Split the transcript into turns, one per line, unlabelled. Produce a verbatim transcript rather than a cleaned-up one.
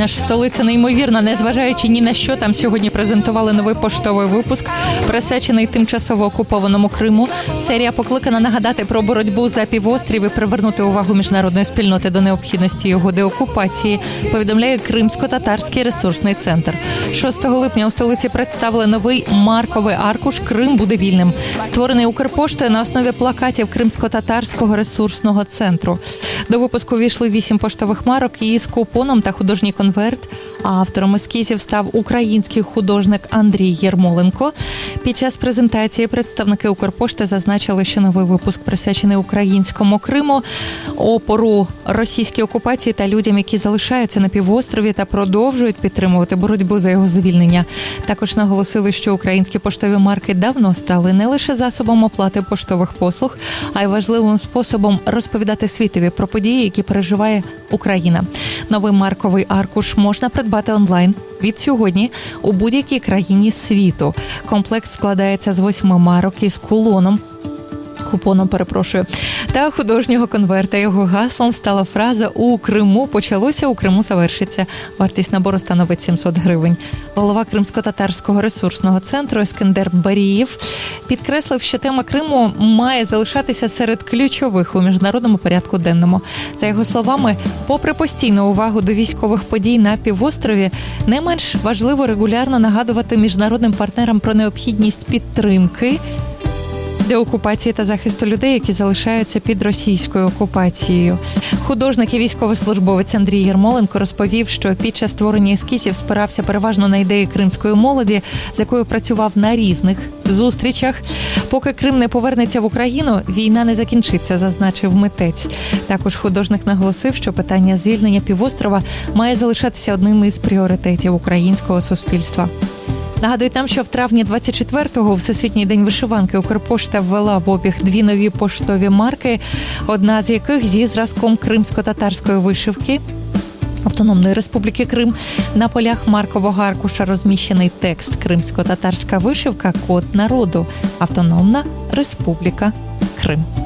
Наша столиця неймовірна, незважаючи ні на що. Там сьогодні презентували новий поштовий випуск, присвячений тимчасово окупованому Криму. Серія покликана нагадати про боротьбу за півострів і привернути увагу міжнародної спільноти до необхідності його деокупації, повідомляє Кримсько-татарський ресурсний центр. шостого липня у столиці представили новий марковий аркуш «Крим буде вільним», створений Укрпоштою на основі плакатів Кримсько-татарського ресурсного центру. До випуску війшли вісім поштових марок із купоном та художній конверт. Автором ескізів став український художник Андрій Єрмоленко. Під час презентації представники Укрпошти зазначили, що новий випуск присвячений українському Криму, опору російській окупації та людям, які залишаються на півострові та продовжують підтримувати боротьбу за його звільнення. Також наголосили, що українські поштові марки давно стали не лише засобом оплати поштових послуг, а й важливим способом розповідати світові про події, які переживає Україна. Новий марковий аркуш можна придбати онлайн від сьогодні у будь-якій країні світу. Комплект складається з восьми марок із кулоном, купоном, перепрошую, та художнього конверта. Його гаслом стала фраза «У Криму почалося, у Криму завершиться». Вартість набору становить сімсот гривень. Голова Кримсько-татарського ресурсного центру Ескендер Барієв підкреслив, що тема Криму має залишатися серед ключових у міжнародному порядку денному. За його словами, попри постійну увагу до військових подій на півострові, не менш важливо регулярно нагадувати міжнародним партнерам про необхідність підтримки деокупації та захисту людей, які залишаються під російською окупацією. Художник і військовослужбовець Андрій Єрмоленко розповів, що під час створення ескізів спирався переважно на ідеї кримської молоді, з якою працював на різних зустрічах. Поки Крим не повернеться в Україну, війна не закінчиться, зазначив митець. Також художник наголосив, що питання звільнення півострова має залишатися одним із пріоритетів українського суспільства. Нагадують нам, що в травні двадцять четвертого, Всесвітній день вишиванки, Укрпошта ввела в обіг дві нові поштові марки, одна з яких зі зразком кримсько-татарської вишивки Автономної Республіки Крим. На полях маркового аркуша розміщений текст «Кримсько-татарська вишивка. Код народу. Автономна Республіка Крим».